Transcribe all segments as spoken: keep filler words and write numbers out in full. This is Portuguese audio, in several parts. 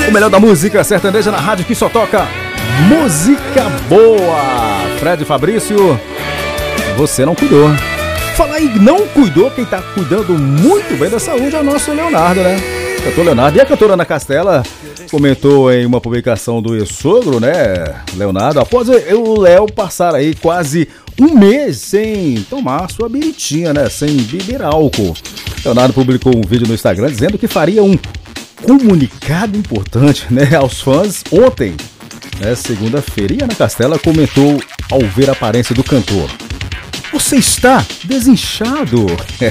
O melhor da música sertaneja na rádio que só toca música boa. Fred Fabrício, você não cuidou. Falar em não cuidou, quem tá cuidando muito bem da saúde é o nosso Leonardo, né? Cantor Leonardo. E a cantora Ana Castela comentou em uma publicação do ex-sogro, né, Leonardo, após o Léo passar aí quase um mês sem tomar sua biritinha, né, sem beber álcool. Leonardo publicou um vídeo no Instagram dizendo que faria um comunicado importante, né, aos fãs ontem, né, segunda-feira. E Ana Castela comentou ao ver a aparência do cantor: você está desinchado.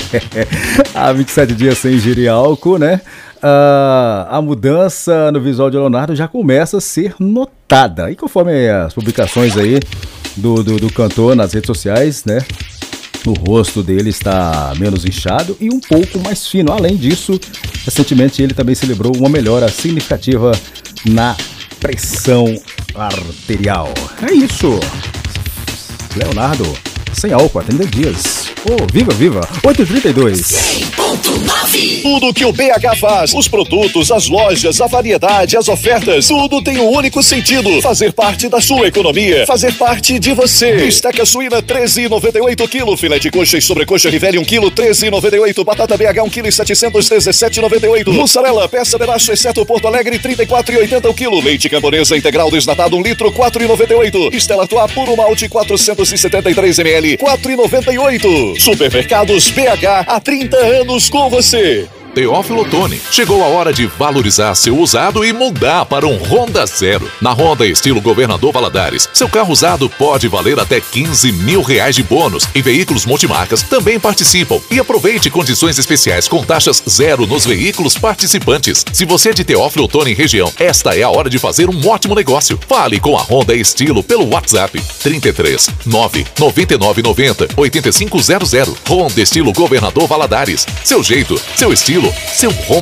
Há vinte e sete dias sem ingerir álcool, né? Uh, a mudança no visual de Leonardo já começa a ser notada. E conforme as publicações aí do, do, do cantor nas redes sociais, né? O rosto dele está menos inchado e um pouco mais fino. Além disso, recentemente ele também celebrou uma melhora significativa na pressão arterial. É isso. Leonardo, sem álcool há trinta dias. Oh, viva, viva! oito e trinta e dois. cem ponto nove. Tudo que o B H faz, os produtos, as lojas, a variedade, as ofertas, tudo tem um único sentido: fazer parte da sua economia, fazer parte de você. Esteca suína treze e noventa e oito quilo, filé de coxa e sobrecoxa Rivelli um quilo, treze e noventa e oito, batata B H um quilo e setecentos, dezessete e noventa e oito, mussarela, peça pedaço exceto Porto Alegre, trinta e quatro e oitenta o quilo, leite camponesa integral desnatado um litro, quatro e noventa e oito, Stella Artois puro malte quatrocentos e setenta e três mililitros, quatro e noventa e oito. Supermercados B H, há trinta anos com você. Teófilo Otoni, chegou a hora de valorizar seu usado e mudar para um Honda Zero. Na Honda estilo Governador Valadares, seu carro usado pode valer até quinze mil reais de bônus. E veículos multimarcas também participam. E aproveite condições especiais com taxas zero nos veículos participantes. Se você é de Teófilo Otoni região, esta é a hora de fazer um ótimo negócio. Fale com a Honda Estilo pelo WhatsApp trinta e três, nove, noventa e nove noventa, oitenta e cinco zero zero. Honda Estilo Governador Valadares. Seu jeito, seu estilo, seu Honda.